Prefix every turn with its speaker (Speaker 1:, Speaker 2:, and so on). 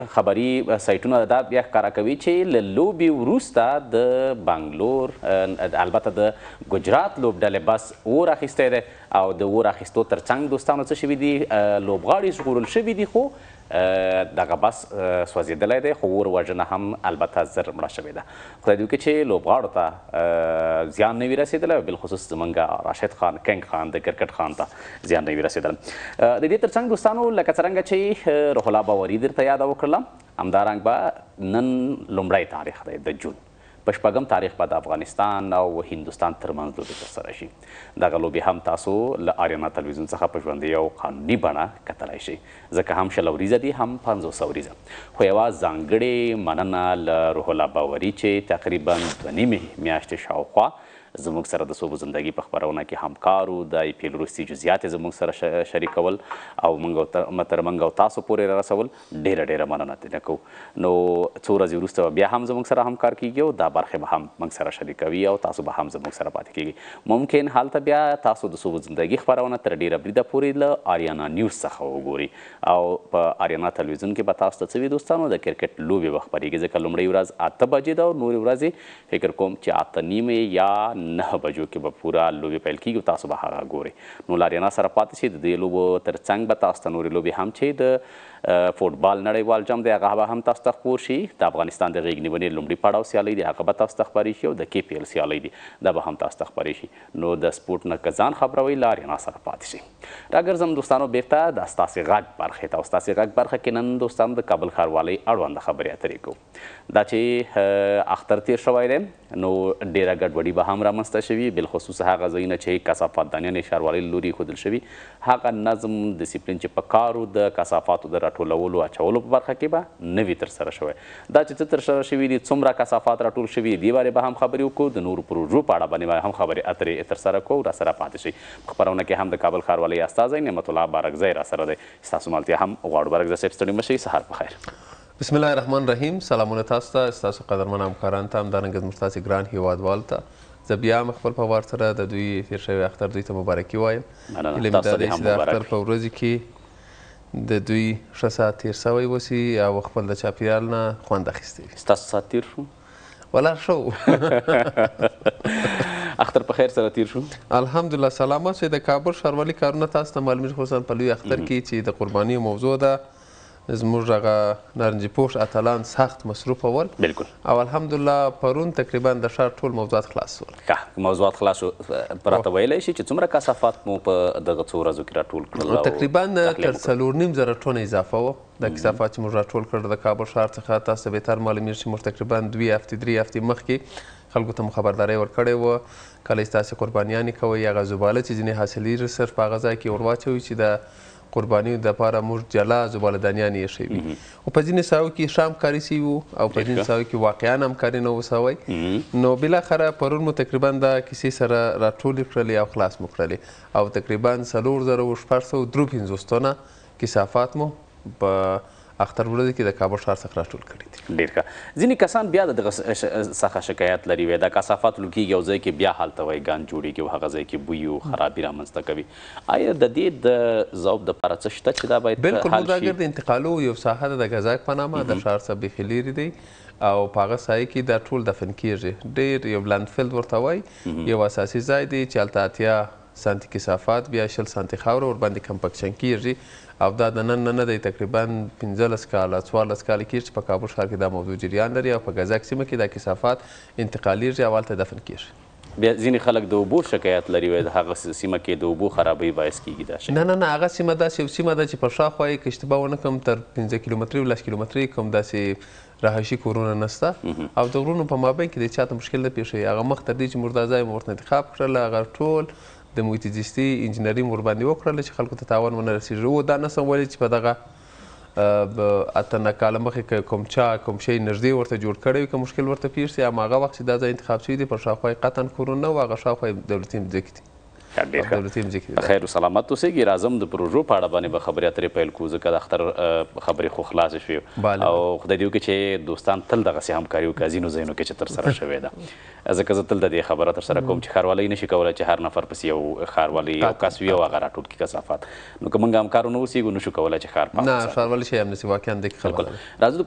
Speaker 1: خبري سایټونه دا بیا ښکاره کوي چې له لوبې وروسته د بنګلور البته د ګجرات لوبډلې بس اور اخیستی دی او د اور اخیستو ترڅنګ دوستانو څه شوي دي لوبغاړي ژغورل شوي دي خو دغه بس سوځېدلی دی خو اور وژنه هم البته زر مړه شوې ده خدای دې وکړي چې لوبغاړو ته زیان نه وي رسېدلی او بالخصوص زموږ راشد خان کنګ خان د کرکټ خان ته زیان نه وي رسېدلی د دې ترڅنګ دوستانو لکه څرنګه چې روح الله باوري درته یاده وکړله همدارنګ به نن لومړی تاریخ دی د جون په شپږم تاریخ به د افغانستان او هندوستان ترمنځ لوبې ترسره شي دغه لوبې هم تاسو له آریانا تلویزیون څخه په ژوندۍ او قانوني بڼه کتلی شئ ځکه هم 100 وریځه دي هم 500 وریځه خو یوه ځانګړې مننه له روح الله باوري چې تقریبا 2 نیمې میاشتې شاوخوا زموږ سره د صوب زندگی په خپرونه کې همکار و د ای پی ایل وروستي جزئیات یې زموږ سره شریکول او تر موږ او تاسو پورې رارسول ډېره مننه ترې کوو نو څو ورځې وروسته بیا هم زموږ سره همکار کیږي او دا برخې به هم موږ سره شریکوي او تاسو به هم زموږ سره پاتې کیږي ممکن هلته بیا تاسو د صوب زندگی خپرونه تر ډېره بریده پورې له آریانا نیوز څخه وګوري او په آریانا تلویزیون کې به تاسو ته څه وي دوستانو د کرکټ لوبې به خپرېږي ځکه لومړۍ ورځ 8 بجې ده او نورې ورځې فکر کوم چې 8 نیمې یا 9 بجو کې به پوره لوبې پیل کیږي تاسو به هغه ګورئ نو له آریانا سره پاتې شئ د دې لوبو ترڅنګ به تاسو ته نورې لوبې هم چې د فوټبال نړیوال جام دی هغه به هم تاسو ته خپور شي د افغانستان د غیږ نیونې لومړي پړاو سیالۍ دی هغه به تاسو ته خپرې شي او د کې پی ایل سیالۍ دی دا به هم تاسو ته خپرې شي نو د سپورټ نه که ځان خبروئ له آریانا سره پاتې شئ راګرځم دوستانو بیرته د ستاسې غږ برخې ته او ستاسې غږ برخه کې نن دوستانو د کابل ښاروالۍ اړونده خبرې اترې کوو دا چې اختر تیر شوی دی نو ډېره ګډوډي به هم رامنځته شوي بالخصوص هغه ځایونه چې کثافات دانیانې ښاروالۍ له لوري ایښودل شوي هغه نظم ډسپلین چې په کارو د کثافاتو د راټولولو اچولو په برخه کې به نه وي ترسره شوی دا چې څه ترسره شوي دي څومره کثافات راټول شوي دي دې بارې به هم خبرې وکړو د نورو پروژو په اړه باندې هم خبرې اترې ترسره کوو راسره پاتې شئ په خپرونه کې هم د کابل ښاروالۍ استازی نعمت الله بارکزی راسره دی ستاسو ملتیا هم غواړو بارکزی صاحب ستړي مه شئ سهار په خیر
Speaker 2: بسم الله الرحمن الرحیم سلامونه تاسو ته ستاسو قدرمن همکارانو ته همدارنګه زموږ ستاسې ګران هیوادوالو ته زه بیا هم خپل په وار سره د دوی تیر شوي اختر دوی ته مبارکي وایم هیله مې دا دی چې د اختر په ورځو کې د دوی ښه ساعت تیر سوی اوسي او خپل د چاپېریال نه خوند اخیستی وي
Speaker 1: ستاسو ساعت تیر شو
Speaker 2: ولا ښه
Speaker 1: اختر په خیر سره تیر شو
Speaker 2: الحمدلله سلامت شئ د کابل ښاروالي کارونه تاسو ته معلومیږي خصوصا په لوی اختر کې چې د قربانیو موضوع ده زموږ هغه نارنجي پوش اتلان سخت مصروف ول
Speaker 1: بالکل
Speaker 2: او الحمدلله پرون تقریبا د ښار ټول موضوعات خلاص شول
Speaker 1: ښه موضوعات خلاص شو راته ویلی شي چې څومره کثافات مو په دغه څو ورځو کې راټول کړل
Speaker 2: تقریبا تر 4.5 ټنه اضافه وه د کثافات چې موږ راټول کړل د کابل ښار څخه تاسو ته بهتر معلومیږي چې موږ تقریبا 2 هفتې 3 هفتې مخکې خلکو ته مو خبرداری ورکړې وه کله چې تاسې قربانیانې کوئ هغه زباله چې ځینې حاصلېږي صرف په هغه ځای کې ور واچوئ چې د قربانیو دپاره موږ جلا زباله دانیانې ایښی وي خو په ځینې ساحو کې ښه همکاري سوي وو او په ځینې ساحو کې واقعا همکاري نه وه سوی نو بالاخره پرون مو تقریبا دا کیسې سره راټولې کړلې او خلاص مو کړلې او تقریبا 4653 ټنه کثافات مو په اختر ورځې کې د کابل ښار څخه راټول کړي دي
Speaker 1: ډېر ښه ځینې کسان بیا د دغه څخه شکایت لري وایي دا کثافات لوکېږي یو ځای کې بیا هلته وایي ګاند جوړېږي او هغه ځای کې بوی او خرابي رامنځته کوي آیا د دې د ضبط دپاره څه شته چې دا باید
Speaker 2: بالکل موږ دا ګرد انتقالو یو ساحه ده د ګزاک په نامه د ښار څخه بیخي لرې دی او په هغه سایه کې دا ټول دفن کېږي ډېر یو لندفیلډ ورته وایي یو اساسي ځای دی چې هلته 80 سانتي کثافات بیا 60 سانتي خاوره ورباندې کمپکشن کېږي او دا د نن نه دی تقریبا 15 کاله 14 کاله کېږي چې په کابل ښار کې دا موضوع جریان لري او په ګزاک سیمه کې دا کثافات انتقالیږي او هلته دفن کېږي
Speaker 1: بیا ځینې خلک د اوبو شکایت لري وایي د هغه سیمه کې د اوبو خرابۍ باعث کېږي دا شی
Speaker 2: نه هغه سیمه داسې یو سیمه ده چې په شاوخوا یې که اشتباه ونه کړم تر 15 کیلومترۍ 10 کیلومترۍ کوم داسې رهایشي کورونه نشته او د غرونو په مابین کې د چاته مشکل نه پیښوي هغه مخ تر دې چې موږ دا ځای مو ورته انتخاب کړل هغه ټول د محیط زیستي انجینري مو ورباندې وکړله چې خلکو ته تاوان ونه رسېږي او دا نسم ویلی چې په دغه 8 کاله مخکې کوم چا کوم شی نږدې ورته جوړ کړی وي که مشکل ورته پیښ شي هماغه وخت چې دا ځای انتخاب شوي دی پر شاوخوا یې قطعا کورونه نه و هغه شاوخوا یې دولتي مځکې دي
Speaker 1: ډېر ښه.
Speaker 2: دولتي ځمکې
Speaker 1: خیر و سلامت اوسېږي. راځم د پروژو په اړه باندې به خبرې اترې پیل کړو ځکه د اختر خبرې خو خلاصې شوې او خدای دې وکړي چې دوستان تل دغسې همکاري وکړي ځینو ځایونو کې چې ترسره شوې ده. ځکه زه تل د دې خبره ترسره کوم چې ښاروالۍ نشي کولی چې هر نفر پسې یو ښاروالي یو کس وي او هغه راټول کړي کثافات. نو که موږ همکار ونه اوسېږو نشو کولی چې ښار پاک
Speaker 2: نه ښاروالي شی هم نشي واقعا دې کې خبره ده.
Speaker 1: راځو